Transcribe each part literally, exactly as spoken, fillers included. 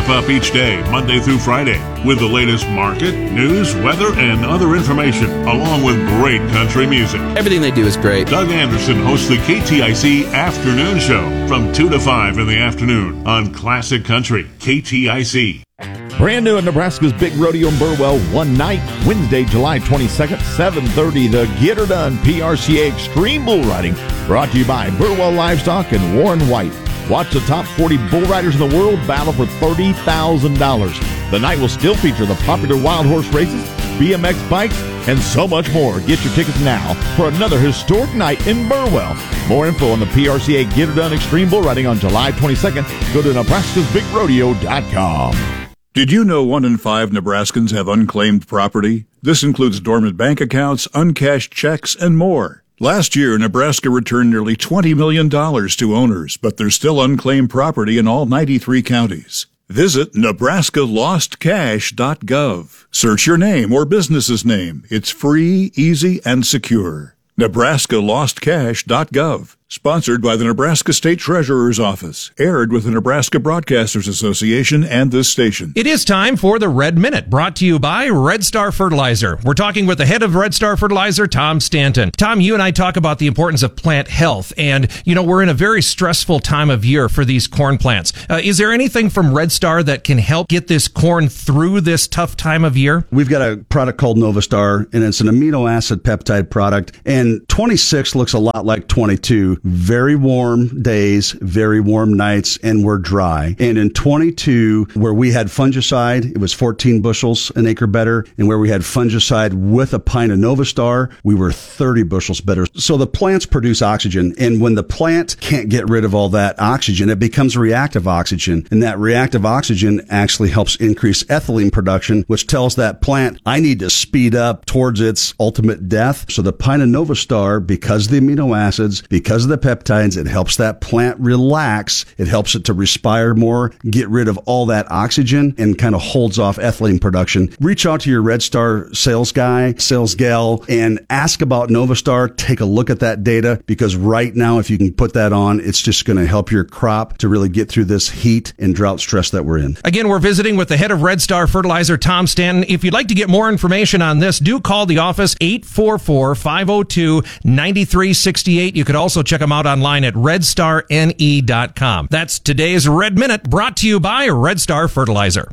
wrap up each day, Monday through Friday, with the latest market, news, weather, and other information, along with great country music. Everything they do is great. Doug Anderson hosts the K T I C Afternoon Show from two to five in the afternoon on Classic Country, K T I C. Brand new at Nebraska's Big Rodeo in Burwell, one night, Wednesday, July twenty-second, seven thirty, the Get Her Done P R C A Extreme Bull Riding, brought to you by Burwell Livestock and Warren White. Watch the top forty bull riders in the world battle for thirty thousand dollars. The night will still feature the popular wild horse races, B M X bikes, and so much more. Get your tickets now for another historic night in Burwell. More info on the P R C A Get Her Done Extreme Bull Riding on July twenty-second. Go to nebraskas big rodeo dot com. Did you know one in five Nebraskans have unclaimed property? This includes dormant bank accounts, uncashed checks, and more. Last year, Nebraska returned nearly twenty million dollars to owners, but there's still unclaimed property in all ninety-three counties. Visit nebraska lost cash dot gov. Search your name or business's name. It's free, easy, and secure. nebraska lost cash dot gov. Sponsored by the Nebraska State Treasurer's Office. Aired with the Nebraska Broadcasters Association and this station. It is time for the Red Minute, brought to you by Red Star Fertilizer. We're talking with the head of Red Star Fertilizer, Tom Stanton. Tom, you and I talk about the importance of plant health. And, you know, we're in a very stressful time of year for these corn plants. Uh, is there anything from Red Star that can help get this corn through this tough time of year? We've got a product called Novastar, and it's an amino acid peptide product. And twenty-six looks a lot like twenty-two. Very warm days, very warm nights, and we're dry. And in twenty-two, where we had fungicide, it was fourteen bushels an acre better. And where we had fungicide with a pint of Novastar, we were thirty bushels better. So the plants produce oxygen. And when the plant can't get rid of all that oxygen, it becomes reactive oxygen. And that reactive oxygen actually helps increase ethylene production, which tells that plant, I need to speed up towards its ultimate death. So the pint of Novastar, because of the amino acids, because of the peptides, it helps that plant relax. It helps it to respire more, get rid of all that oxygen, and kind of holds off ethylene production. Reach out to your Red Star sales guy, sales gal, and ask about Novastar. Take a look at that data, because right now, if you can put that on, it's just going to help your crop to really get through this heat and drought stress that we're in. Again, we're visiting with the head of Red Star Fertilizer, Tom Stanton. If you'd like to get more information on this, do call the office, eight four four, five oh two, nine three six eight. You could also check them out online at red star n e dot com. That's today's Red Minute, brought to you by Red Star Fertilizer.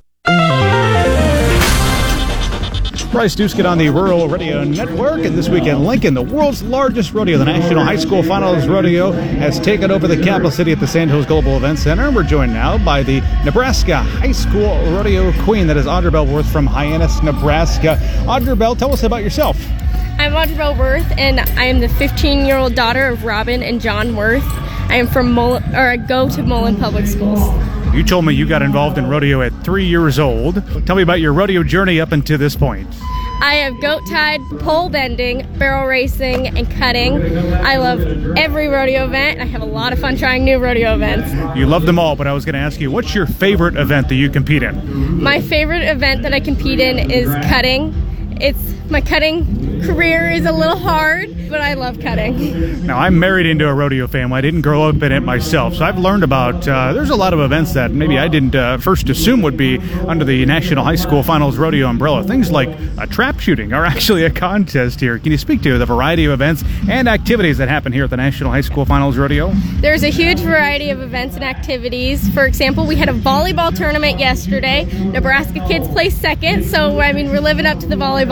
Bryce Duskett on the Rural Radio Network, and this weekend Lincoln, the world's largest rodeo, the National High School Finals Rodeo, has taken over the capital city at the Sandhills Global Event Center. We're joined now by the Nebraska High School Rodeo Queen, that is Audra Bell Worth from Hyannis, Nebraska. Audra Bell, tell us about yourself. I'm Audra Bell Worth, and I am the fifteen-year-old daughter of Robin and John Worth. I am from Mullen, or I go to Mullen Public Schools. You told me you got involved in rodeo at three years old. Tell me about your rodeo journey up until this point. I have goat tied, pole bending, barrel racing, and cutting. I love every rodeo event. I have a lot of fun trying new rodeo events. You love them all, but I was going to ask you, what's your favorite event that you compete in? My favorite event that I compete in is cutting. It's my cutting career is a little hard, but I love cutting. Now, I'm married into a rodeo family. I didn't grow up in it myself, so I've learned about, uh, there's a lot of events that maybe I didn't uh, first assume would be under the National High School Finals Rodeo umbrella. Things like uh, trap shooting are actually a contest here. Can you speak to the variety of events and activities that happen here at the National High School Finals Rodeo? There's a huge variety of events and activities. For example, we had a volleyball tournament yesterday. Nebraska kids placed second, so I mean, we're living up to the volleyball.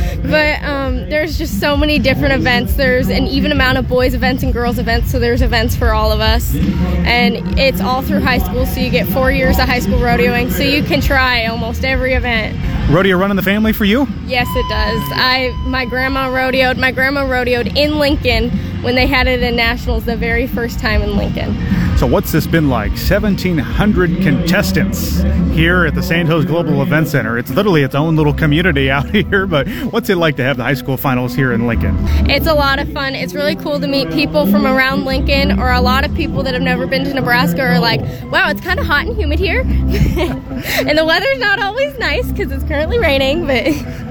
But um, there's just so many different events. There's an even amount of boys events and girls events, so there's events for all of us. And it's all through high school, so you get four years of high school rodeoing, so you can try almost every event. Rodeo run in the family for you? Yes, it does. I my grandma rodeoed. My grandma rodeoed in Lincoln when they had it in Nationals the very first time in Lincoln. So what's this been like? seventeen hundred contestants here at the Sandhills Global Event Center. It's literally its own little community out here, but what's it like to have the high school finals here in Lincoln? It's a lot of fun. It's really cool to meet people from around Lincoln, or a lot of people that have never been to Nebraska are like, wow, it's kind of hot and humid here. And the weather's not always nice because it's currently raining, but...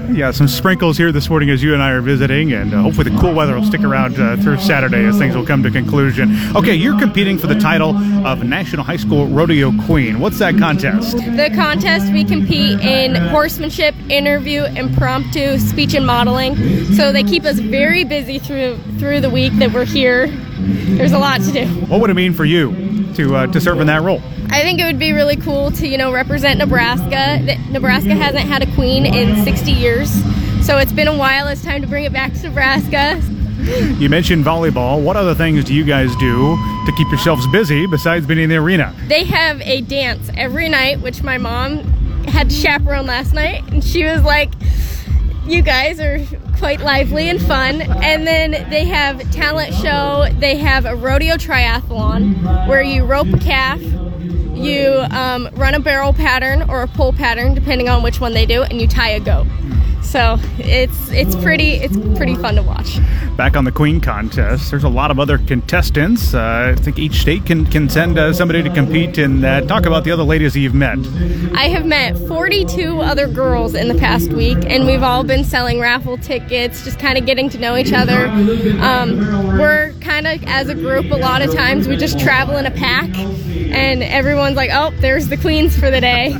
Yeah, some sprinkles here this morning as you and I are visiting, and uh, hopefully the cool weather will stick around uh, through Saturday as things will come to conclusion. Okay, you're competing for the title of National High School Rodeo Queen. What's that contest? The contest, we compete in horsemanship, interview, impromptu, speech, and modeling. So they keep us very busy through through the week that we're here. There's a lot to do. What would it mean for you to uh, to serve in that role? I think it would be really cool to, you know, represent Nebraska. Nebraska hasn't had a queen in sixty years, so it's been a while. It's time to bring it back to Nebraska. You mentioned volleyball. What other things do you guys do to keep yourselves busy besides being in the arena? They have a dance every night, which my mom had to chaperone last night, and she was like, you guys are quite lively and fun. And then they have talent show. They have a rodeo triathlon where you rope a calf, you um, run a barrel pattern or a pull pattern, depending on which one they do, and you tie a goat. So it's it's pretty it's pretty fun to watch. Back on the Queen contest, there's a lot of other contestants. Uh, I think each state can, can send uh, somebody to compete and uh, talk about the other ladies that you've met. I have met forty-two other girls in the past week, and we've all been selling raffle tickets, just kind of getting to know each other. Um, we're kind of, as a group, a lot of times we just travel in a pack, and everyone's like, oh, there's the queens for the day.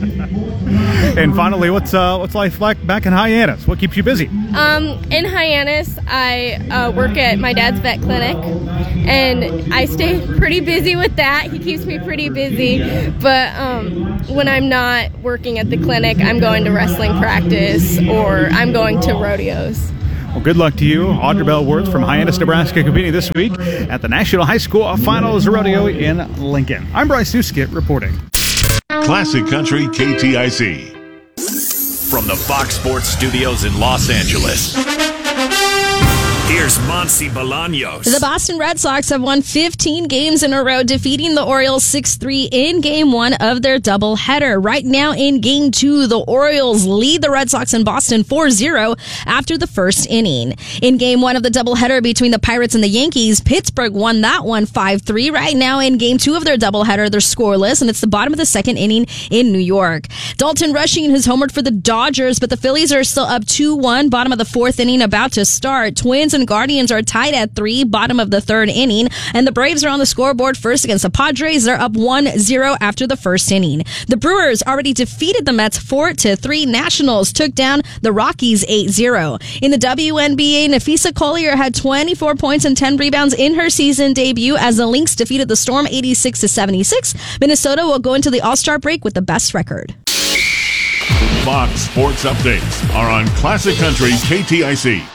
And finally, what's uh, what's life like back in Hyannis? What keeps you busy? Um, in Hyannis, I uh, work at my dad's vet clinic, and I stay pretty busy with that. He keeps me pretty busy, but um, when I'm not working at the clinic, I'm going to wrestling practice or I'm going to rodeos. Well, good luck to you. Audrey Bell Worth from Hyannis, Nebraska, competing this week at the National High School Finals Rodeo in Lincoln. I'm Bryce Duskett reporting. Classic Country K T I C. From the Fox Sports Studios in Los Angeles, here's Monse Bolaños. The Boston Red Sox have won fifteen games in a row, defeating the Orioles six three in game one of their doubleheader. Right now in game two, the Orioles lead the Red Sox in Boston four zero after the first inning. In game one of the doubleheader between the Pirates and the Yankees, Pittsburgh won that one five three. Right now in game two of their doubleheader, they're scoreless, and it's the bottom of the second inning in New York. Dalton Rushing has homered for the Dodgers, but the Phillies are still up two one, bottom of the fourth inning about to start. Twins and Guardians are tied at three, bottom of the third inning, and the Braves are on the scoreboard first against the Padres. They're up one zero after the first inning. The Brewers already defeated the Mets four to three. Nationals took down the Rockies eight zero. In the W N B A, Nafisa Collier had twenty-four points and ten rebounds in her season debut as the Lynx defeated the Storm eighty-six to seventy-six. Minnesota will go into the All-Star break with the best record. Fox Sports Updates are on Classic Country K T I C.